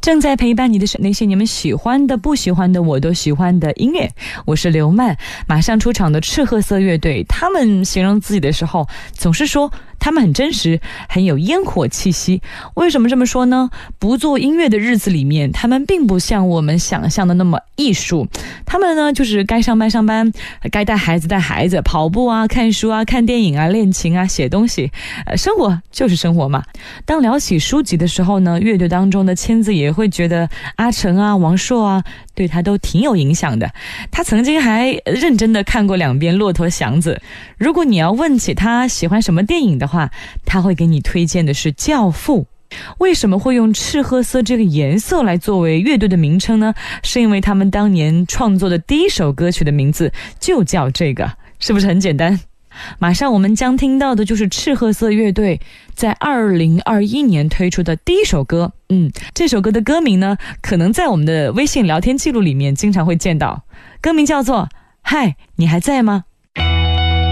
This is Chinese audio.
正在陪伴你的是那些你们喜欢的不喜欢的我都喜欢的音乐，我是刘曼。马上出场的赤褐色乐队，他们形容自己的时候总是说他们很真实，很有烟火气息。为什么这么说呢？不做音乐的日子里面，他们并不像我们想象的那么艺术，他们呢就是该上班上班，该带孩子带孩子，跑步啊，看书啊，看电影啊，练琴啊，写东西，生活就是生活嘛。当聊起书籍的时候呢，乐队当中的签子也会觉得阿成啊，王朔啊对他都挺有影响的。他曾经还认真的看过2遍《骆驼祥子》。如果你要问起他喜欢什么电影的话，他会给你推荐的是《教父》。为什么会用赤褐色这个颜色来作为乐队的名称呢？是因为他们当年创作的第一首歌曲的名字就叫这个，是不是很简单？马上我们将听到的就是赤褐色乐队在2021年推出的第一首歌。这首歌的歌名呢，可能在我们的微信聊天记录里面经常会见到，歌名叫做《嗨，你还在吗》。